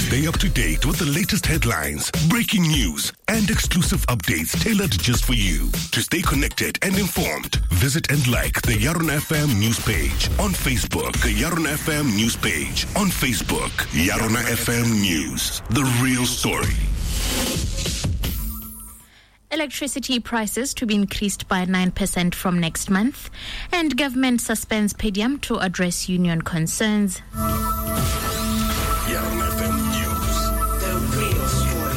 Stay up to date with the latest headlines, breaking news, and exclusive updates tailored just for you. To stay connected and informed, visit and like the Yarona FM news page on Facebook. The Yarona FM news page on Facebook. Yarona FM News, the real story. Electricity prices to be increased by 9% from next month, and government suspends PEDIAM to address union concerns. Yarona FM News, the real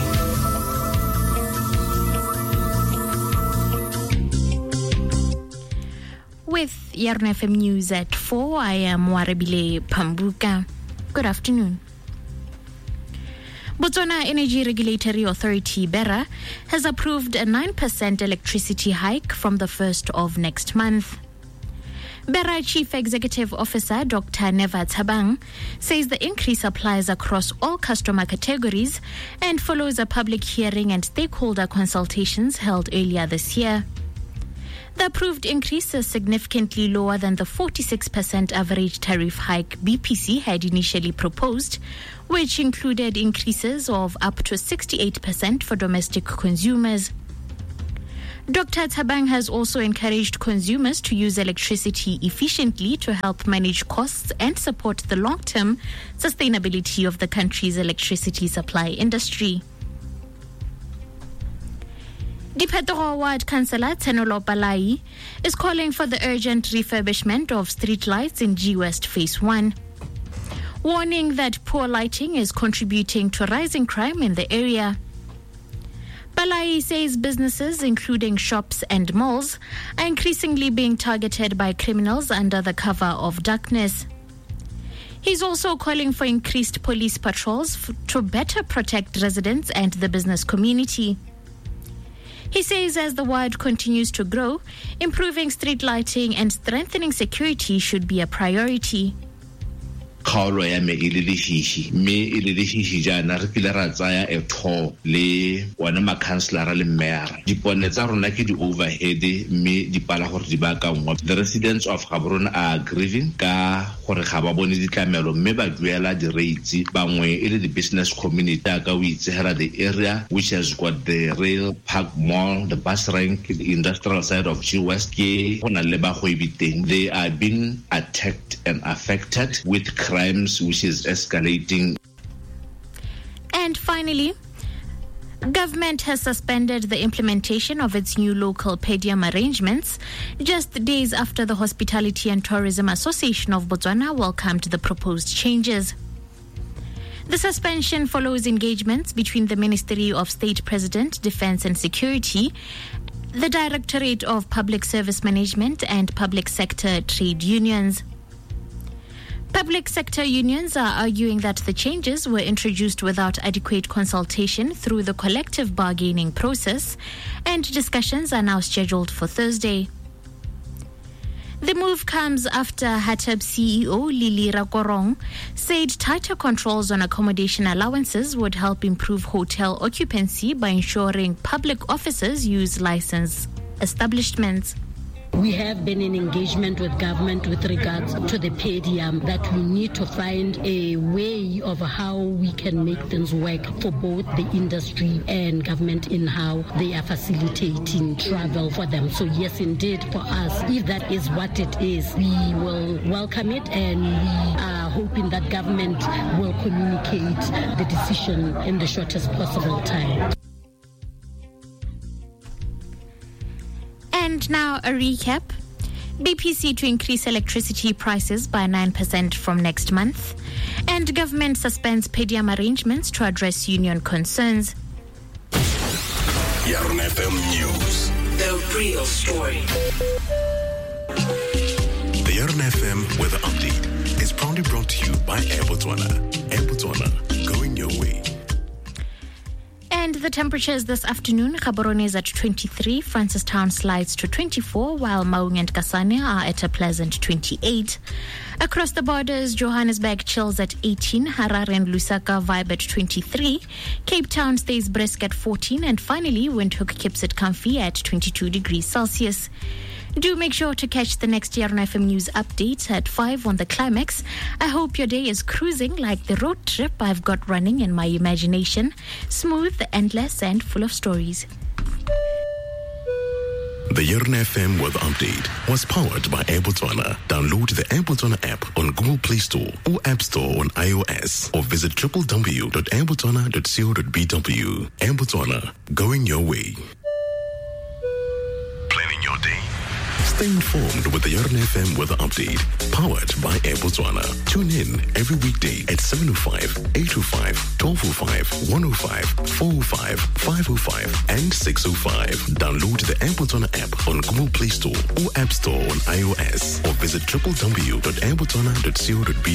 story. With Yarona FM News at 4, I am Warebile Pambuka. Good afternoon. Botswana Energy Regulatory Authority, BERA, has approved a 9% electricity hike from the 1st of next month. BERA Chief Executive Officer Dr. Neva Thabang says the increase applies across all customer categories and follows a public hearing and stakeholder consultations held earlier this year. The approved increase is significantly lower than the 46% average tariff hike BPC had initially proposed, which included increases of up to 68% for domestic consumers. Dr. Thabang has also encouraged consumers to use electricity efficiently to help manage costs and support the long-term sustainability of the country's electricity supply industry. Diphetogo Ward Councillor Tsenolo Palai is calling for the urgent refurbishment of streetlights in G West Phase 1, warning that poor lighting is contributing to rising crime in the area. Palai says businesses, including shops and malls, are increasingly being targeted by criminals under the cover of darkness. He's also calling for increased police patrols to better protect residents and the business community. He says as the ward continues to grow, improving street lighting and strengthening security should be a priority. Kgaolo ya me e le lehihi jaana re kile ra tsaya etho le wana makhanselara le mmera dipone tsa rona ke di overhead mme di pala gore di bakangwa. The residents of Gaborone are grieving ka gore ga ba bone ditlamelo mme ba duela di rates bangwe e le the business community ka o itsegela the area which has got the rail park mall, the bus rank, the industrial side of G West ke hona le ba go ebiteng. They are being attacked and affected with crimes which is escalating. And finally, government has suspended the implementation of its new local PEDIAM arrangements just days after the Hospitality and Tourism Association of Botswana welcomed the proposed changes. The suspension follows engagements between the Ministry of State President, Defence and Security, the Directorate of Public Service Management and public sector trade unions. Public sector unions are arguing that the changes were introduced without adequate consultation through the collective bargaining process, and discussions are now scheduled for Thursday. The move comes after HATAB CEO Lili Rakorong said tighter controls on accommodation allowances would help improve hotel occupancy by ensuring public offices use licensed establishments. We have been in engagement with government with regards to the PEDIAM that we need to find a way of how we can make things work for both the industry and government in how they are facilitating travel for them. So yes, indeed, for us, if that is what it is, we will welcome it, and we are hoping that government will communicate the decision in the shortest possible time. And now a recap. BPC to increase electricity prices by 9% from next month. And government suspends PEDIAM arrangements to address union concerns. Yarona FM News, the real story. the Yarona FM Weather Update is proudly brought to you by Air Botswana. Air Botswana, going your way. And the temperatures this afternoon, Gaborone is at 23, Francistown slides to 24, while Maung and Kasane are at a pleasant 28. Across the borders, Johannesburg chills at 18, Harare and Lusaka vibe at 23, Cape Town stays brisk at 14, and finally Windhoek keeps it comfy at 22 degrees Celsius. Do make sure to catch the next Yarn FM News update at 5 on the Climax. I hope your day is cruising like the road trip I've got running in my imagination. Smooth, endless, and full of stories. The Yarn FM weather update was powered by Air Botswana. Download the Air Botswana app on Google Play Store or App Store on iOS, or visit www.airbotswana.co.bw. Air Botswana, going your way. Planning your day. Stay informed with the Yarn FM weather update, powered by Air Botswana. Tune in every weekday at 7:05, 8:05, 12:05, 1:05, 4:05, 5:05, and 6:05. Download the Air Botswana app on Google Play Store or App Store on iOS, or visit www.airbotswana.co.bw.